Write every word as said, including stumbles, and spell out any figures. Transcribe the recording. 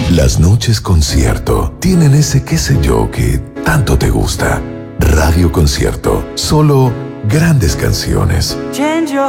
Las noches concierto tienen ese qué sé yo que tanto te gusta. Radio Concierto, solo grandes canciones. Change your